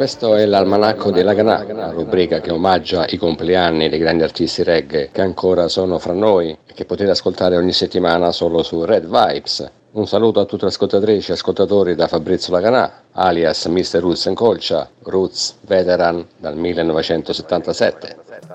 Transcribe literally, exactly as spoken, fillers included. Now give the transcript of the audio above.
Questo è l'Almanacco della Ganà, la rubrica che omaggia i compleanni dei grandi artisti reggae che ancora sono fra noi e che potete ascoltare ogni settimana solo su Red Vibes. Un saluto a tutte le ascoltatrici e ascoltatori da Fabrizio Laganà, alias mister Roots and Colcia, Roots veteran dal millenovecentosettantasette.